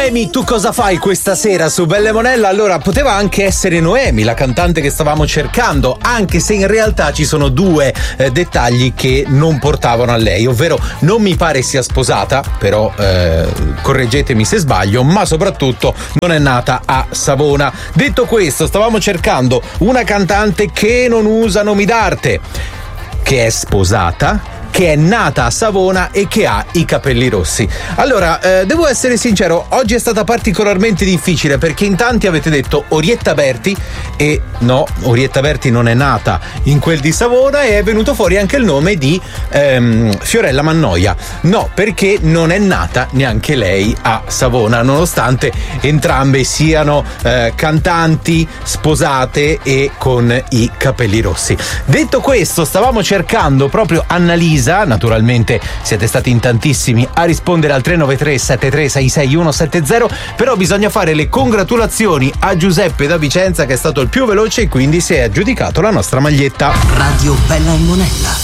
Noemi, tu cosa fai questa sera su Belle Monella? Allora, poteva anche essere Noemi, la cantante che stavamo cercando, anche se in realtà ci sono due dettagli che non portavano a lei, ovvero non mi pare sia sposata, però correggetemi se sbaglio, ma soprattutto non è nata a Savona. Detto questo, stavamo cercando una cantante che non usa nomi d'arte, che è sposata, che è nata a Savona e che ha i capelli rossi. Allora, devo essere sincero, oggi è stata particolarmente difficile perché in tanti avete detto Orietta Berti e no, Orietta Berti non è nata in quel di Savona e è venuto fuori anche il nome di Fiorella Mannoia. No, perché non è nata neanche lei a Savona, nonostante entrambe siano cantanti, sposate e con i capelli rossi. Detto questo, stavamo cercando proprio Annalisa. Naturalmente siete stati in tantissimi a rispondere al 393 7366 170, però bisogna fare le congratulazioni a Giuseppe da Vicenza, che è stato il più veloce e quindi si è aggiudicato la nostra maglietta. Radio Bella e Monella.